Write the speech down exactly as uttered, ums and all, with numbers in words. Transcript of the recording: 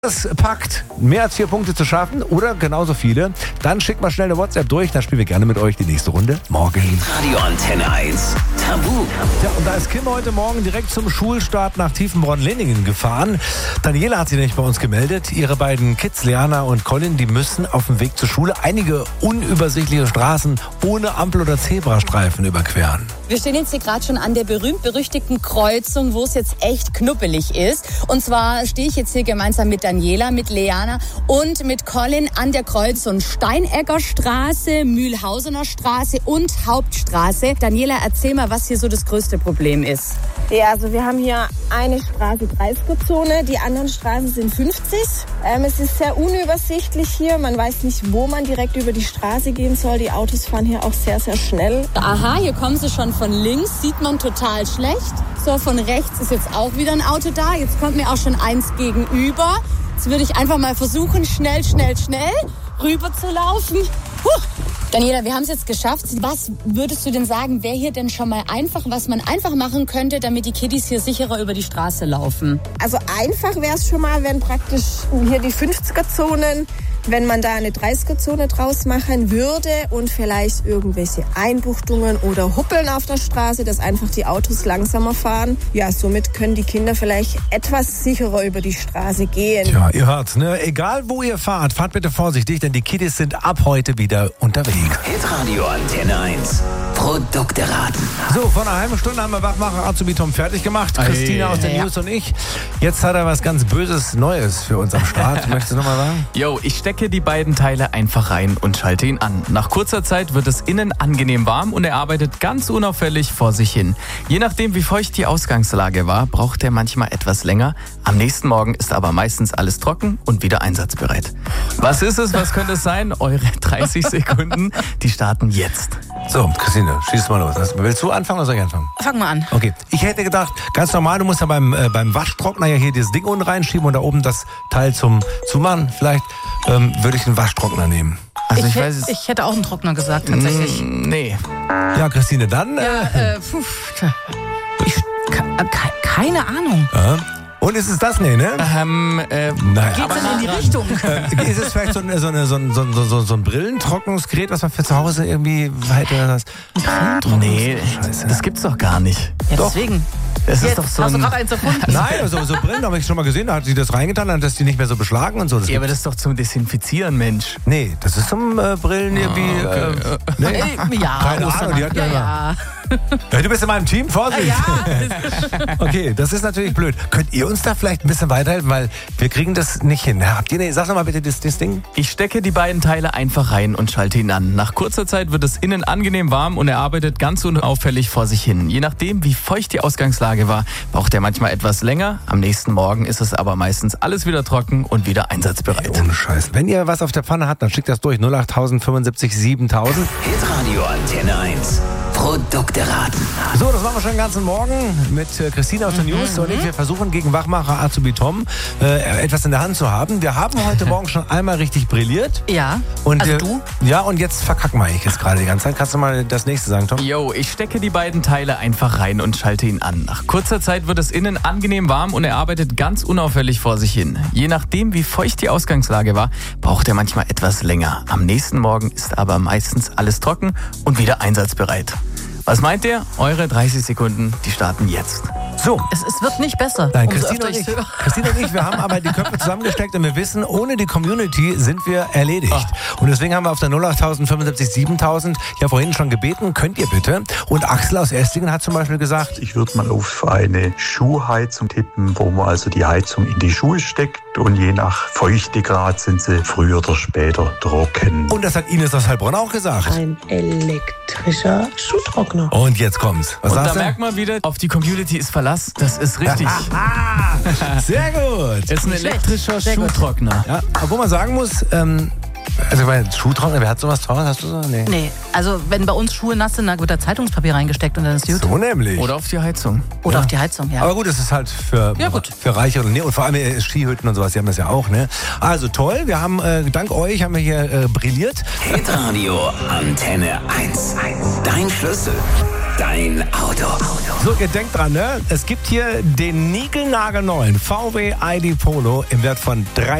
es packt, mehr als vier Punkte zu schaffen oder genauso viele, dann schickt mal schnell eine WhatsApp durch, dann spielen wir gerne mit euch die nächste Runde morgen. Radio Antenne eins, Tabu. Ja, und da ist Kim heute Morgen direkt zum Schulstart nach Tiefenbronn-Leningen gefahren. Daniela hat sich nämlich bei uns gemeldet. Ihre beiden Kids, Leana und Colin, die müssen auf dem Weg zur Schule einige unübersichtliche Straßen ohne Ampel oder Zebrastreifen überqueren. Wir stehen jetzt hier gerade schon an der berühmt-berüchtigten Kreuzung, wo es jetzt echt knuppelig ist. Und zwar stehe ich jetzt hier gemeinsam mit Daniela, mit Leana und mit Colin an der Kreuzung Steinegger Straße, Mühlhausener Straße und Hauptstraße. Daniela, erzähl mal, was hier so das größte Problem ist. Ja, also wir haben hier eine Straße dreißiger-Zone, die anderen Straßen sind fünfzig. Ähm, es ist sehr unübersichtlich hier, man weiß nicht, wo man direkt über die Straße gehen soll. Die Autos fahren hier auch sehr, sehr schnell. Aha, hier kommen sie schon von links, sieht man total schlecht. So, von rechts ist jetzt auch wieder ein Auto da. Jetzt kommt mir auch schon eins gegenüber. Jetzt würde ich einfach mal versuchen, schnell, schnell, schnell rüber zu laufen. Huh. Daniela, wir haben es jetzt geschafft. Was würdest du denn sagen, wäre hier denn schon mal einfach, was man einfach machen könnte, damit die Kiddies hier sicherer über die Straße laufen? Also einfach wäre es schon mal, wenn praktisch hier die fünfziger-Zonen, wenn man da eine dreißiger-Zone draus machen würde und vielleicht irgendwelche Einbuchtungen oder Huppeln auf der Straße, dass einfach die Autos langsamer fahren. Ja, somit können die Kinder vielleicht etwas sicherer über die Straße gehen. Ja, ihr hört's, ne? Egal wo ihr fahrt, fahrt bitte vorsichtig, denn die Kiddies sind ab heute wieder unterwegs. Hitradio Antenne eins. Produkte raten. So, vor einer halben Stunde haben wir Wachmacher Azubi Tom fertig gemacht. Hey. Christina aus den ja. News und ich. Jetzt hat er was ganz Böses Neues für uns am Start. Möchtest du nochmal sagen? Yo, ich stecke die beiden Teile einfach rein und schalte ihn an. Nach kurzer Zeit wird es innen angenehm warm und er arbeitet ganz unauffällig vor sich hin. Je nachdem, wie feucht die Ausgangslage war, braucht er manchmal etwas länger. Am nächsten Morgen ist aber meistens alles trocken und wieder einsatzbereit. Was ist es? Was könnte es sein? Eure dreißig Sekunden, die starten jetzt. So, Christine, schieß mal los. Willst du anfangen oder soll ich anfangen? Fang mal an. Okay, ich hätte gedacht, ganz normal, du musst ja beim, äh, beim Waschtrockner ja hier dieses Ding unten reinschieben und da oben das Teil zum Zumachen. Vielleicht ähm, würde ich einen Waschtrockner nehmen. Also ich, ich, weiß es. ich hätte auch einen Trockner gesagt, tatsächlich. Mm, nee. Ja, Christine, dann... Äh, Ja, äh, puh, ich, ke- keine Ahnung. äh, und ist es das? Nee, ne? Ähm, äh, Nein. Geht's denn in die Richtung? Äh, ist es vielleicht so, eine, so, eine, so, ein, so, ein, so, so ein Brillentrocknungsgerät, was man für zu Hause irgendwie weiter... Das, nee, Scheiße. das gibt's doch gar nicht. Ja, Doch. deswegen. Das Jetzt ist doch so hast du ein... gerade eins erfunden. Nein, also so Brillen habe ich schon mal gesehen, da hat sie das reingetan, dann dass die nicht mehr so beschlagen und so. Das Ja, aber das ist doch zum Desinfizieren, Mensch. nee, das ist zum äh, Brillen irgendwie... Äh, nee. Äh, ja, Keine Ostermann. Ahnung, die hat ja, ja- ja. Ja, du bist in meinem Team, Vorsicht! Ja, Okay, das ist natürlich blöd. Könnt ihr uns da vielleicht ein bisschen weiterhelfen, weil wir kriegen das nicht hin. Habt ihr, nee, sag doch mal bitte das, das Ding. Ich stecke die beiden Teile einfach rein und schalte ihn an. Nach kurzer Zeit wird es innen angenehm warm und er arbeitet ganz unauffällig vor sich hin. Je nachdem, wie feucht die Ausgangslage war, braucht er manchmal etwas länger. Am nächsten Morgen ist es aber meistens alles wieder trocken und wieder einsatzbereit. Ohne Scheiß. Wenn ihr was auf der Pfanne habt, dann schickt das durch null acht fünfundsiebzig siebentausend. Hitradio Antenne eins. Produkte raten. So, das machen wir schon den ganzen Morgen mit äh, Christina aus den News und ich. Wir versuchen gegen Wachmacher Azubi Tom äh, etwas in der Hand zu haben. Wir haben heute Morgen schon einmal richtig brilliert. ja. Und, also äh, du? Ja, und jetzt verkacken wir eigentlich jetzt gerade die ganze Zeit. Kannst du mal das nächste sagen, Tom? Yo, ich stecke die beiden Teile einfach rein und schalte ihn an. Nach kurzer Zeit wird es innen angenehm warm und er arbeitet ganz unauffällig vor sich hin. Je nachdem, wie feucht die Ausgangslage war, braucht er manchmal etwas länger. Am nächsten Morgen ist aber meistens alles trocken und wieder einsatzbereit. Was meint ihr? Eure dreißig Sekunden, die starten jetzt. So. Es, es wird nicht besser. Nein, umso Christine öfter und, ich ich, höre. Christine und ich, wir haben aber die Köpfe zusammengesteckt und wir wissen, ohne die Community sind wir erledigt. Und deswegen haben wir auf der null acht fünfundsiebzig siebentausend ja vorhin schon gebeten, könnt ihr bitte. Und Axel aus Esslingen hat zum Beispiel gesagt, Ich würde mal auf eine Schuhheizung tippen, wo man also die Heizung in die Schuhe steckt und je nach Feuchtegrad sind sie früher oder später trocken. und das hat Ines aus Heilbronn auch gesagt. Ein elektrischer Schuhtrockner. Und jetzt kommt's. Was Und da sagst merkt man wieder, auf die Community ist Verlass. Das ist richtig. du? Sehr gut. Es ist ein elektrischer Sehr gut. Schuhtrockner. Ja, obwohl man sagen muss, ähm, also bei Schuhtrockner, wer hat sowas zu Hause? Hast du so? Nee. Nee, also wenn bei uns Schuhe nass sind, dann wird da Zeitungspapier reingesteckt und dann ist gut. So nämlich. Oder auf die Heizung. Oder auf die Heizung, ja. Aber gut, das ist halt für, Ja, gut. für Reiche und, nee, und vor allem äh, Skihütten und sowas, die haben das ja auch, ne? Also toll, wir haben, äh, dank euch haben wir hier äh, brilliert. Hitradio Antenne eins. Dein Schlüssel Dein Auto. So, ihr denkt dran, ne? Es gibt hier den niegelnagelneuen V W I D Polo im Wert von